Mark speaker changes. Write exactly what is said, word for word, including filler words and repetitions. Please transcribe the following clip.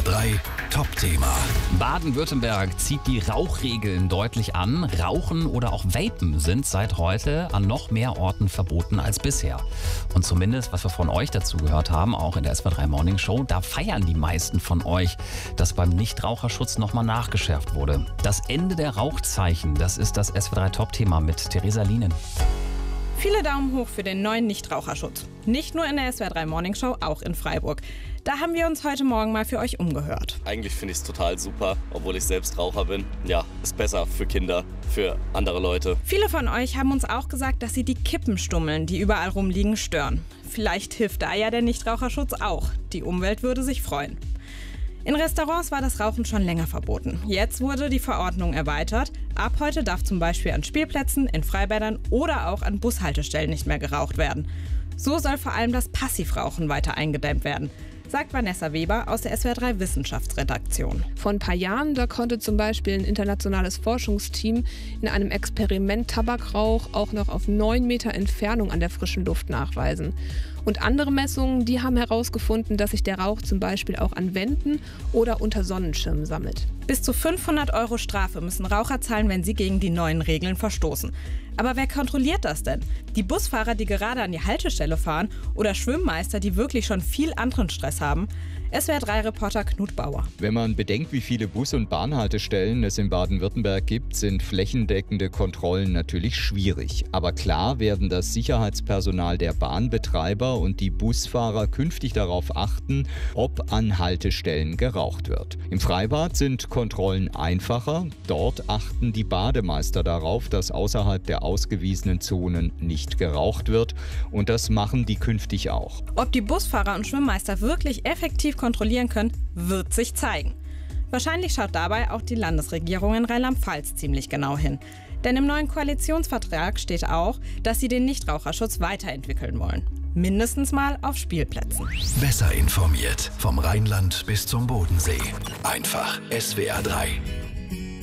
Speaker 1: drei Top-Thema.
Speaker 2: Baden-Württemberg zieht die Rauchregeln deutlich an. Rauchen oder auch Vapen sind seit heute an noch mehr Orten verboten als bisher. Und zumindest, was wir von euch dazu gehört haben, auch in der S W R drei Morning Show, da feiern die meisten von euch, dass beim Nichtraucherschutz nochmal nachgeschärft wurde. Das Ende der Rauchzeichen, das ist das S W R drei Top-Thema mit Theresa Lienen.
Speaker 3: Viele Daumen hoch für den neuen Nichtraucherschutz. Nicht nur in der S W R drei Morning Show, auch in Freiburg. Da haben wir uns heute Morgen mal für euch umgehört.
Speaker 4: Eigentlich finde ich es total super, obwohl ich selbst Raucher bin. Ja, ist besser für Kinder, für andere Leute.
Speaker 3: Viele von euch haben uns auch gesagt, dass sie die Kippenstummeln, die überall rumliegen, stören. Vielleicht hilft da ja der Nichtraucherschutz auch. Die Umwelt würde sich freuen. In Restaurants war das Rauchen schon länger verboten. Jetzt wurde die Verordnung erweitert. Ab heute darf zum Beispiel an Spielplätzen, in Freibädern oder auch an Bushaltestellen nicht mehr geraucht werden. So soll vor allem das Passivrauchen weiter eingedämmt werden, sagt Vanessa Weber aus der S W R drei Wissenschaftsredaktion.
Speaker 5: Vor ein paar Jahren, da konnte zum Beispiel ein internationales Forschungsteam in einem Experiment Tabakrauch auch noch auf neun Meter Entfernung an der frischen Luft nachweisen. Und andere Messungen, die haben herausgefunden, dass sich der Rauch zum Beispiel auch an Wänden oder unter Sonnenschirmen sammelt.
Speaker 3: Bis zu fünfhundert Euro Strafe müssen Raucher zahlen, wenn sie gegen die neuen Regeln verstoßen. Aber wer kontrolliert das denn? Die Busfahrer, die gerade an die Haltestelle fahren, oder Schwimmmeister, die wirklich schon viel anderen Stress haben? S W R drei Reporter Knut Bauer.
Speaker 6: Wenn man bedenkt, wie viele Bus- und Bahnhaltestellen es in Baden-Württemberg gibt, sind flächendeckende Kontrollen natürlich schwierig. Aber klar werden das Sicherheitspersonal der Bahnbetreiber und die Busfahrer künftig darauf achten, ob an Haltestellen geraucht wird. Im Freibad sind Kontrollen einfacher. Dort achten die Bademeister darauf, dass außerhalb der ausgewiesenen Zonen nicht geraucht wird. Und das machen die künftig auch.
Speaker 3: Ob die Busfahrer und Schwimmmeister wirklich effektiv kontrollieren können, wird sich zeigen. Wahrscheinlich schaut dabei auch die Landesregierung in Rheinland-Pfalz ziemlich genau hin. Denn im neuen Koalitionsvertrag steht auch, dass sie den Nichtraucherschutz weiterentwickeln wollen. Mindestens mal auf Spielplätzen.
Speaker 1: Besser informiert vom Rheinland bis zum Bodensee. Einfach S W R drei.